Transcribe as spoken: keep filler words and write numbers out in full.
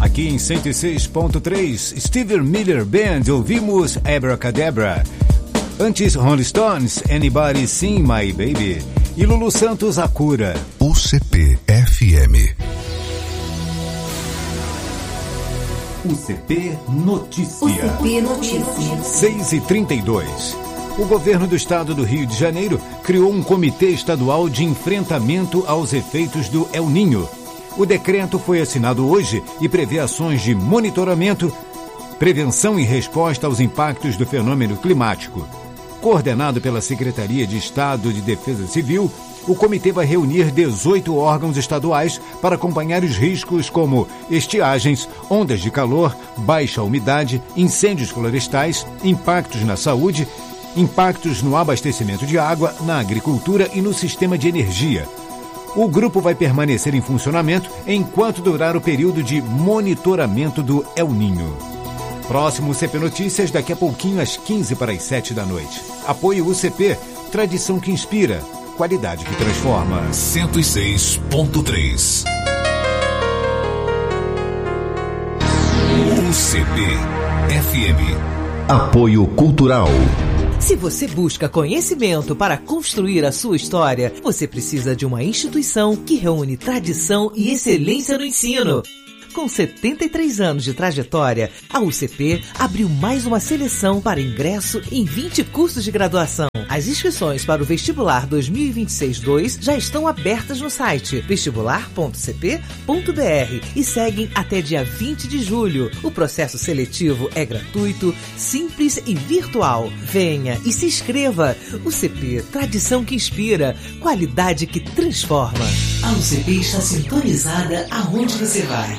Aqui em cento e seis ponto três, Stevie Miller Band, ouvimos Abracadabra. Antes, Rolling Stones, Anybody Seen My Baby. E Lulu Santos, A Cura. U C P F M. U C P Notícia. U C P Notícia. seis e trinta e dois. O governo do estado do Rio de Janeiro criou um comitê estadual de enfrentamento aos efeitos do El Niño. O decreto foi assinado hoje e prevê ações de monitoramento, prevenção e resposta aos impactos do fenômeno climático. Coordenado pela Secretaria de Estado de Defesa Civil, o comitê vai reunir dezoito órgãos estaduais para acompanhar os riscos como estiagens, ondas de calor, baixa umidade, incêndios florestais, impactos na saúde, impactos no abastecimento de água, na agricultura e no sistema de energia. O grupo vai permanecer em funcionamento enquanto durar o período de monitoramento do El Niño. Próximo U C P Notícias, daqui a pouquinho às quinze para as sete da noite. Apoio U C P, tradição que inspira, qualidade que transforma. cento e seis ponto três. U C P F M. Apoio Cultural. Se você busca conhecimento para construir a sua história, você precisa de uma instituição que reúne tradição e excelência no ensino. Com setenta e três anos de trajetória, a U C P abriu mais uma seleção para ingresso em vinte cursos de graduação. As inscrições para o Vestibular dois mil e vinte e seis dois já estão abertas no site vestibular ponto c p ponto b r e seguem até dia vinte de julho. O processo seletivo é gratuito, simples e virtual. Venha e se inscreva. U C P, tradição que inspira, qualidade que transforma. A U C P está sintonizada aonde você vai.